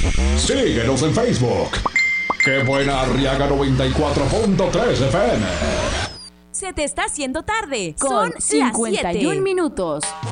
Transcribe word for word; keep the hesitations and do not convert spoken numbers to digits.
Síguenos en Facebook. ¡Qué buena Arriaga noventa y cuatro punto tres F M! Se te está haciendo tarde. Con Son cincuenta y un las siete. minutos.